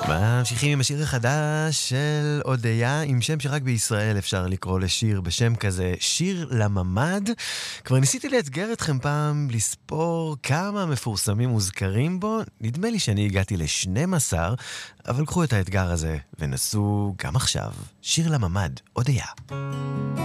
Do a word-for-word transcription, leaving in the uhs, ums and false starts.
ממשיכים עם השיר החדש של אודיה, עם שם שרק בישראל אפשר לקרוא לשיר בשם כזה, שיר לממד. כבר ניסיתי לאתגר אתכם פעם לספור כמה מפורסמים מוזכרים בו, נדמה לי שאני הגעתי ל-שנים עשר, אבל קחו את האתגר הזה ונסו גם עכשיו. שיר לממד, אודיה.